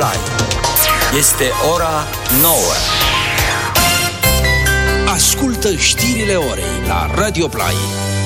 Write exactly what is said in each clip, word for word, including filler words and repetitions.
Play. Este ora nouă. Ascultă știrile orei la Radio Play.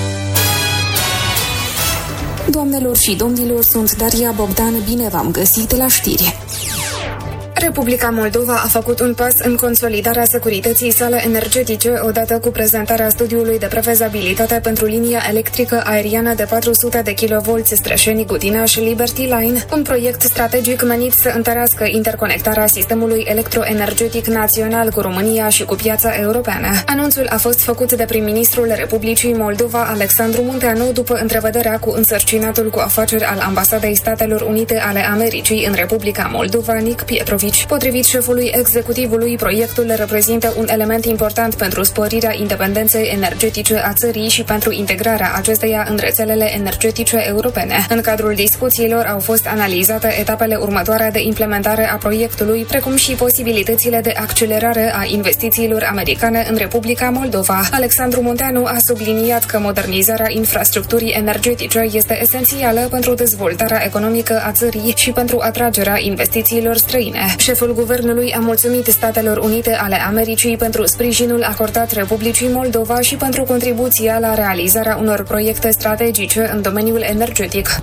Doamnelor și domnilor, sunt Daria Bogdan, bine v-am găsit la știri. Republica Moldova a făcut un pas în consolidarea securității sale energetice odată cu prezentarea studiului de prefezabilitate pentru linia electrică aeriană de patru sute de kilovolți Strășeni-Gutinaș-Liberty Line, un proiect strategic menit să întărească interconectarea sistemului electroenergetic național cu România și cu piața europeană. Anunțul a fost făcut de prim-ministrul Republicii Moldova, Alexandru Munteanu, după întrevederea cu însărcinatul cu afaceri al Ambasadei Statelor Unite ale Americii în Republica Moldova, Nic Pietrovici. Potrivit șefului executivului, proiectul reprezintă un element important pentru sporirea independenței energetice a țării și pentru integrarea acesteia în rețelele energetice europene. În cadrul discuțiilor au fost analizate etapele următoare de implementare a proiectului, precum și posibilitățile de accelerare a investițiilor americane în Republica Moldova. Alexandru Munteanu a subliniat că modernizarea infrastructurii energetice este esențială pentru dezvoltarea economică a țării și pentru atragerea investițiilor străine. Șeful guvernului a mulțumit Statelor Unite ale Americii pentru sprijinul acordat Republicii Moldova și pentru contribuția la realizarea unor proiecte strategice în domeniul energetic.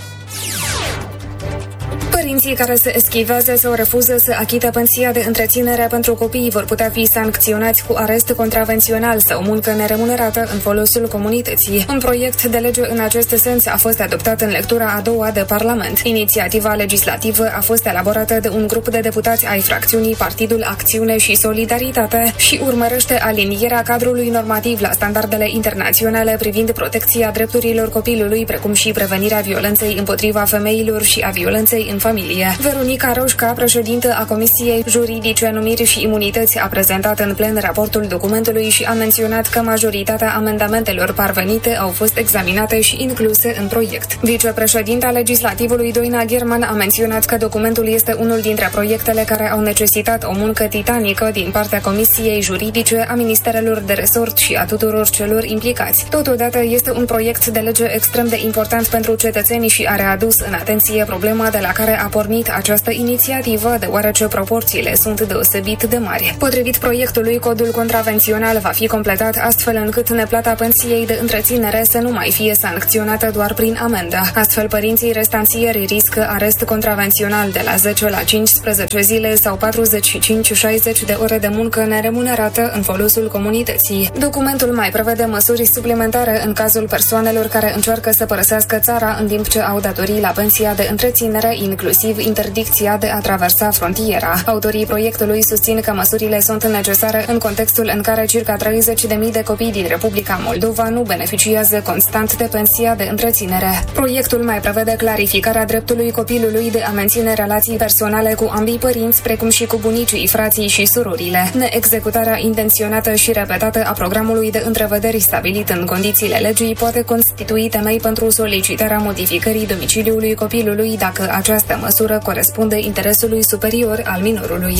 Părinții care se eschivează sau refuză să achite pensia de întreținere pentru copii vor putea fi sancționați cu arest contravențional sau muncă neremunerată în folosul comunității. Un proiect de lege în acest sens a fost adoptat în lectura a doua de Parlament. Inițiativa legislativă a fost elaborată de un grup de deputați ai fracțiunii Partidul Acțiune și Solidaritate și urmărește alinierea cadrului normativ la standardele internaționale privind protecția drepturilor copilului, precum și prevenirea violenței împotriva femeilor și a violenței în familie. Veronica Roșca, președintă a Comisiei Juridice, Numiri și Imunități, a prezentat în plen raportul documentului și a menționat că majoritatea amendamentelor parvenite au fost examinate și incluse în proiect. Vicepreședinta legislativului Doina Gherman a menționat că documentul este unul dintre proiectele care au necesitat o muncă titanică din partea Comisiei Juridice, a ministerelor de resort și a tuturor celor implicați. Totodată este un proiect de lege extrem de important pentru cetățeni și a readus în atenție problema de la care a pornit această inițiativă, deoarece proporțiile sunt deosebit de mari. Potrivit proiectului, codul contravențional va fi completat astfel încât neplata pensiei de întreținere să nu mai fie sancționată doar prin amendă. Astfel, părinții restanțieri riscă arest contravențional de la zece la cincisprezece zile sau patruzeci și cinci șaizeci de ore de muncă neremunerată în folosul comunității. Documentul mai prevede măsuri suplimentare în cazul persoanelor care încearcă să părăsească țara în timp ce au datorii la pensia de întreținere, inclusiv interdicția de a traversa frontiera. Autorii proiectului susțin că măsurile sunt necesare în contextul în care circa treizeci de mii de copii din Republica Moldova nu beneficiază constant de pensia de întreținere. Proiectul mai prevede clarificarea dreptului copilului de a menține relații personale cu ambii părinți, precum și cu bunicii, frații și surorile. Neexecutarea intenționată și repetată a programului de întrevederi stabilit în condițiile legii poate constitui temei pentru solicitarea modificării domiciliului copilului dacă această măsură corespunde interesului superior al minorului.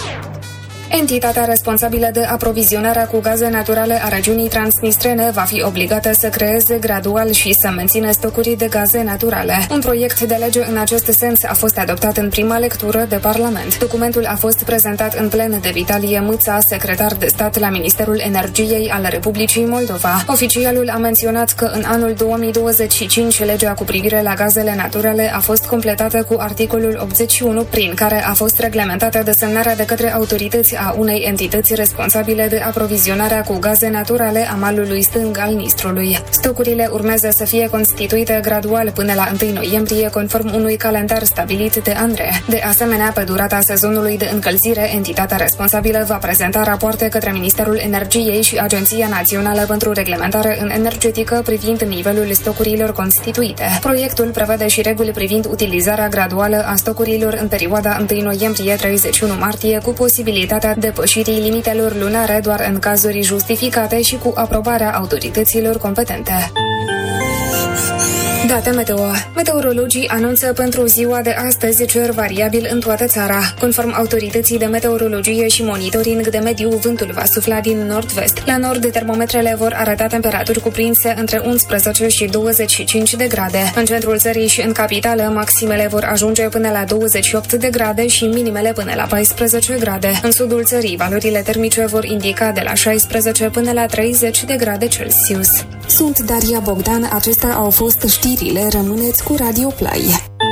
Entitatea responsabilă de aprovizionarea cu gaze naturale a regiunii transnistrene va fi obligată să creeze gradual și să mențină stocuri de gaze naturale. Un proiect de lege în acest sens a fost adoptat în prima lectură de Parlament. Documentul a fost prezentat în plen de Vitalie Mâța, secretar de stat la Ministerul Energiei al Republicii Moldova. Oficialul a menționat că în anul două mii douăzeci și cinci legea cu privire la gazele naturale a fost completată cu articolul optzeci și unu, prin care a fost reglementată desemnarea de către autorități a unei entități responsabile de aprovizionarea cu gaze naturale a malului stâng al Nistrului. Stocurile urmează să fie constituite gradual până la întâi noiembrie, conform unui calendar stabilit de ANRE. De asemenea, pe durata sezonului de încălzire, entitatea responsabilă va prezenta rapoarte către Ministerul Energiei și Agenția Națională pentru Reglementare în Energetică privind nivelul stocurilor constituite. Proiectul prevede și reguli privind utilizarea graduală a stocurilor în perioada întâi noiembrie - treizeci și unu martie, cu posibilitatea depășirii limitelor lunare doar în cazuri justificate și cu aprobarea autorităților competente. Date meteo. Meteorologii anunță pentru ziua de astăzi cer variabil în toată țara. Conform autorității de meteorologie și monitoring de mediu, vântul va sufla din nord-vest. La nord, termometrele vor arăta temperaturi cuprinse între unsprezece și douăzeci și cinci de grade. În centrul țării și în capitală, maximele vor ajunge până la douăzeci și opt de grade și minimele până la paisprezece grade. În sudul țării, valorile termice vor indica de la șaisprezece până la treizeci de grade Celsius. Sunt Daria Bogdan, acestea au fost știrile, rămâneți cu Radio Play.